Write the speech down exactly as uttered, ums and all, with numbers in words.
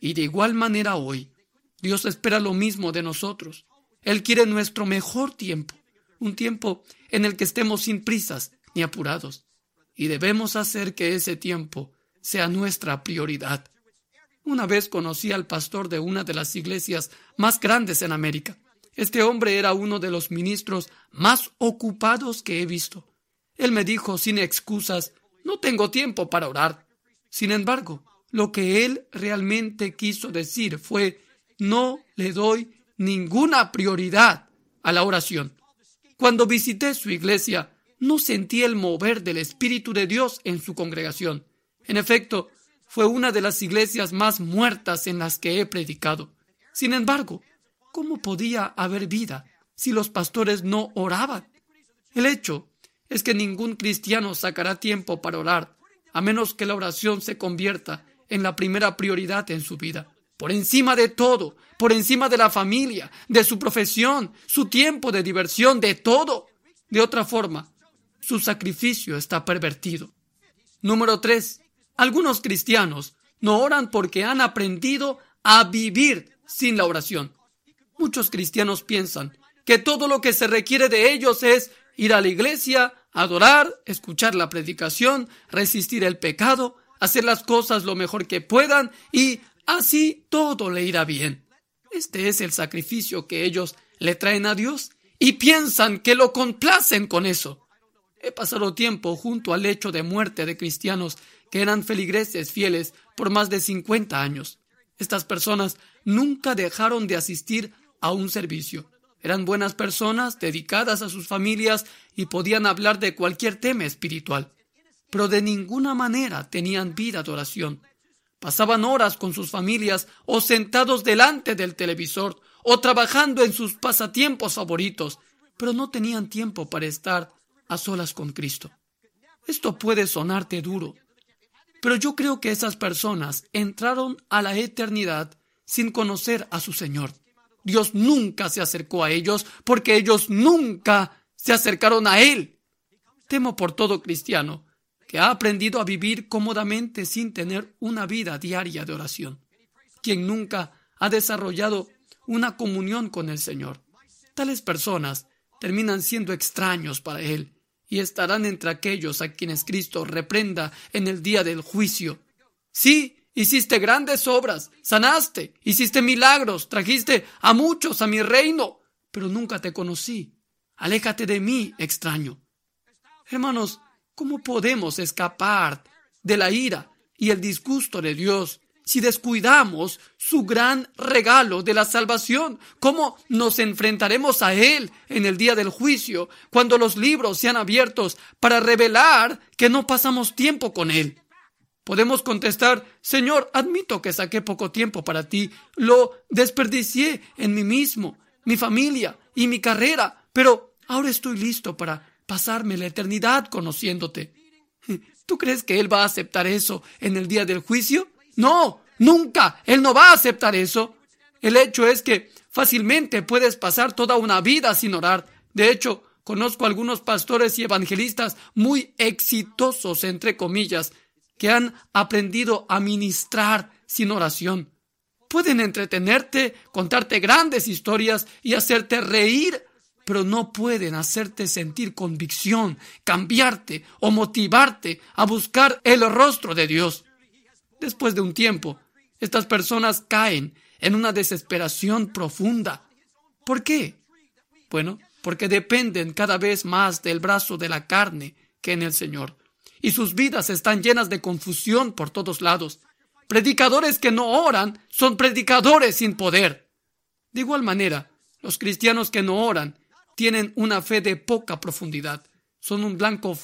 Y de igual manera hoy, Dios espera lo mismo de nosotros. Él quiere nuestro mejor tiempo, un tiempo en el que estemos sin prisas ni apurados. Y debemos hacer que ese tiempo sea nuestra prioridad. Una vez conocí al pastor de una de las iglesias más grandes en América. Este hombre era uno de los ministros más ocupados que he visto. Él me dijo sin excusas: no tengo tiempo para orar. Sin embargo, lo que él realmente quiso decir fue: no le doy ninguna prioridad a la oración. Cuando visité su iglesia, no sentí el mover del Espíritu de Dios en su congregación. En efecto, fue una de las iglesias más muertas en las que he predicado. Sin embargo, ¿cómo podía haber vida si los pastores no oraban? El hecho es que ningún cristiano sacará tiempo para orar, a menos que la oración se convierta en la primera prioridad en su vida. Por encima de todo, por encima de la familia, de su profesión, su tiempo de diversión, de todo. De otra forma, su sacrificio está pervertido. Número tres. Algunos cristianos no oran porque han aprendido a vivir sin la oración. Muchos cristianos piensan que todo lo que se requiere de ellos es ir a la iglesia, adorar, escuchar la predicación, resistir el pecado, hacer las cosas lo mejor que puedan y así todo le irá bien. Este es el sacrificio que ellos le traen a Dios y piensan que lo complacen con eso. He pasado tiempo junto al lecho de muerte de cristianos que eran feligreses fieles por más de cincuenta años. Estas personas nunca dejaron de asistir a un servicio. Eran buenas personas, dedicadas a sus familias y podían hablar de cualquier tema espiritual. Pero de ninguna manera tenían vida de oración. Pasaban horas con sus familias o sentados delante del televisor o trabajando en sus pasatiempos favoritos, pero no tenían tiempo para estar a solas con Cristo. Esto puede sonarte duro, pero yo creo que esas personas entraron a la eternidad sin conocer a su Señor. Dios nunca se acercó a ellos porque ellos nunca se acercaron a Él. Temo por todo cristiano que ha aprendido a vivir cómodamente sin tener una vida diaria de oración, quien nunca ha desarrollado una comunión con el Señor. Tales personas terminan siendo extraños para Él y estarán entre aquellos a quienes Cristo reprenda en el día del juicio. Sí, hiciste grandes obras, sanaste, hiciste milagros, trajiste a muchos a mi reino, pero nunca te conocí. Aléjate de mí, extraño. Hermanos, ¿cómo podemos escapar de la ira y el disgusto de Dios si descuidamos su gran regalo de la salvación? ¿Cómo nos enfrentaremos a Él en el día del juicio cuando los libros sean abiertos para revelar que no pasamos tiempo con Él? Podemos contestar: Señor, admito que saqué poco tiempo para ti, lo desperdicié en mí mismo, mi familia y mi carrera, pero ahora estoy listo para pasarme la eternidad conociéndote. ¿Tú crees que Él va a aceptar eso en el día del juicio? No, nunca. Él no va a aceptar eso. El hecho es que fácilmente puedes pasar toda una vida sin orar. De hecho, conozco algunos pastores y evangelistas muy exitosos, entre comillas, que han aprendido a ministrar sin oración. Pueden entretenerte, contarte grandes historias y hacerte reír, pero no pueden hacerte sentir convicción, cambiarte o motivarte a buscar el rostro de Dios. Después de un tiempo, estas personas caen en una desesperación profunda. ¿Por qué? Bueno, porque dependen cada vez más del brazo de la carne que en el Señor. Y sus vidas están llenas de confusión por todos lados. Predicadores que no oran son predicadores sin poder. De igual manera, los cristianos que no oran tienen una fe de poca profundidad. Son un blanco